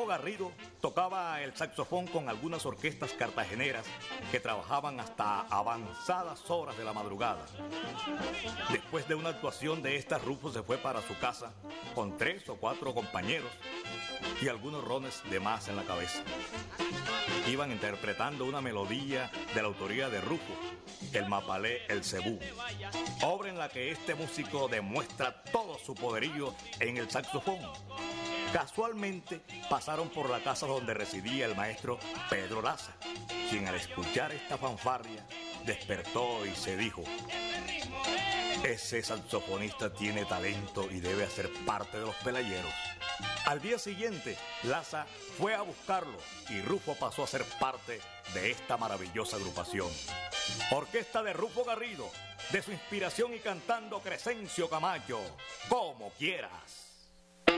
Garrido tocaba el saxofón con algunas orquestas cartageneras que trabajaban hasta avanzadas horas de la madrugada. Después de una actuación de estas, Rufo se fue para su casa con 3 o 4 compañeros y algunos rones de más en la cabeza. Iban interpretando una melodía de la autoría de Rufo, el Mapalé El Cebú, obra en la que este músico demuestra todo su poderío en el saxofón. Casualmente pasaron por la casa donde residía el maestro Pedro Laza, quien al escuchar esta fanfarria despertó y se dijo: ese saxofonista tiene talento y debe hacer parte de los pelayeros. Al día siguiente, Laza fue a buscarlo y Rufo pasó a ser parte de esta maravillosa agrupación. Orquesta de Rufo Garrido, de su inspiración y cantando Crescencio Camacho, Como Quieras.